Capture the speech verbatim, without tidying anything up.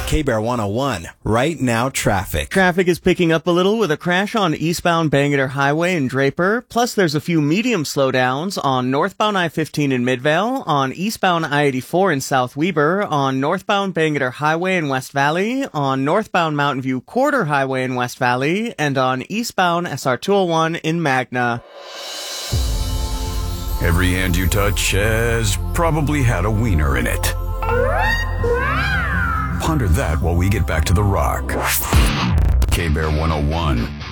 K-Bear one oh one, right now traffic. Traffic is picking up a little with a crash on eastbound Bangerter Highway in Draper. Plus, there's a few medium slowdowns on northbound I fifteen in Midvale, on eastbound I eighty-four in South Weber, on northbound Bangerter Highway in West Valley, on northbound Mountain View Quarter Highway in West Valley, and on eastbound S R two oh one in Magna. Every hand you touch has probably had a wiener in it. Ponder that while we get back to the rock. K-Bear one oh one.